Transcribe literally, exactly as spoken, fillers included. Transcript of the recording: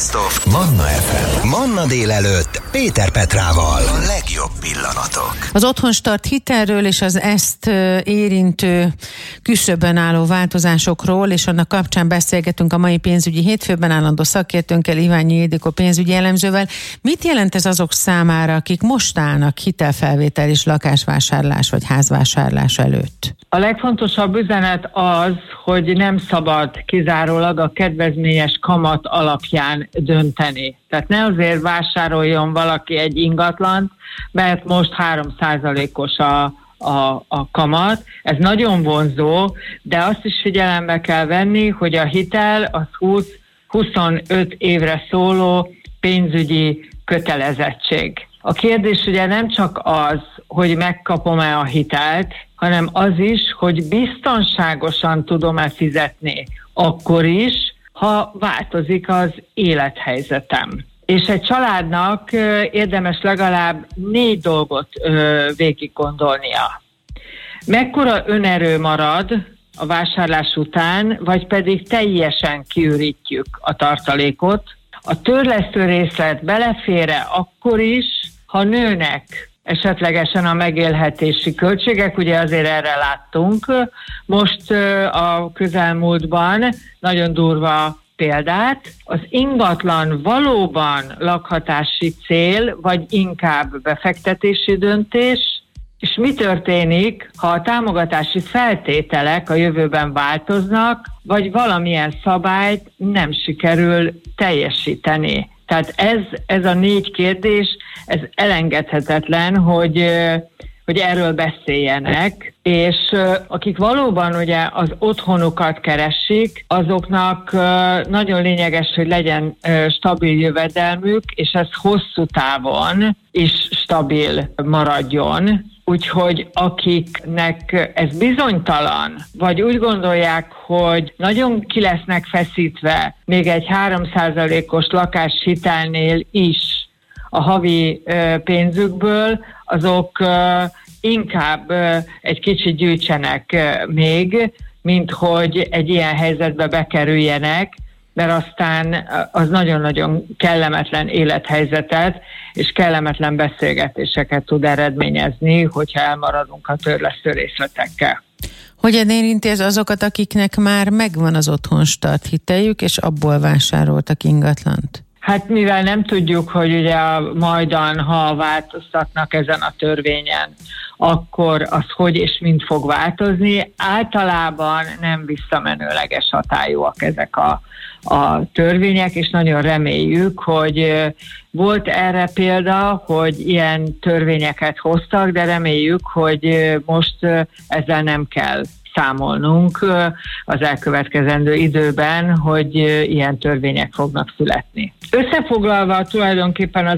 Best of Manna ef em. Manna délelőtt Péter Petrával. A legjobb pillanatok. Az Otthonstart hitelről és az ezt érintő küszöbön álló változásokról, és annak kapcsán beszélgetünk a mai pénzügyi hétfőben állandó szakértőnkkel, Iványi Ildikó pénzügyi elemzővel. Mit jelent ez azok számára, akik most állnak hitelfelvétel és lakásvásárlás vagy házvásárlás előtt? A legfontosabb üzenet az, hogy nem szabad kizárólag a kedvezményes kamat alapján dönteni. Tehát ne azért vásároljon valaki egy ingatlant, mert most három százalékos a, a, a kamat. Ez nagyon vonzó, de azt is figyelembe kell venni, hogy a hitel az húsz-huszonöt évre szóló pénzügyi kötelezettség. A kérdés ugye nem csak az, hogy megkapom-e a hitelt, hanem az is, hogy biztonságosan tudom-e fizetni akkor is, ha változik az élethelyzetem. És egy családnak érdemes legalább négy dolgot végig gondolnia. Mekkora önerő marad a vásárlás után, vagy pedig teljesen kiürítjük a tartalékot. A törlesztő részlet belefér-e akkor is, ha nőnek esetlegesen a megélhetési költségek, ugye azért erre láttunk. Most a közelmúltban nagyon durva példát. Az ingatlan valóban lakhatási cél, vagy inkább befektetési döntés, és mi történik, ha a támogatási feltételek a jövőben változnak, vagy valamilyen szabályt nem sikerül teljesíteni. Tehát ez, ez a négy kérdés, ez elengedhetetlen, hogy, hogy erről beszéljenek, és akik valóban ugye az otthonukat keresik, azoknak nagyon lényeges, hogy legyen stabil jövedelmük, és ez hosszú távon is stabil maradjon. Úgyhogy akiknek ez bizonytalan, vagy úgy gondolják, hogy nagyon ki lesznek feszítve még egy három százalékos lakáshitelnél is a havi pénzükből, azok inkább egy kicsit gyűjtsenek még, mint hogy egy ilyen helyzetbe bekerüljenek, mert aztán az nagyon-nagyon kellemetlen élethelyzetet és kellemetlen beszélgetéseket tud eredményezni, hogyha elmaradunk a törlesztő részletekkel. Hogyan érinti ez azokat, akiknek már megvan az Otthonstart hiteljük, és abból vásároltak ingatlant? Hát mivel nem tudjuk, hogy ugye majdan, ha változtatnak ezen a törvényen, akkor az hogy és mind fog változni. Általában nem visszamenőleges hatályúak ezek a, a törvények, és nagyon reméljük, hogy volt erre példa, hogy ilyen törvényeket hoztak, de reméljük, hogy most ezzel nem kell számolnunk az elkövetkezendő időben, hogy ilyen törvények fognak születni. Összefoglalva tulajdonképpen az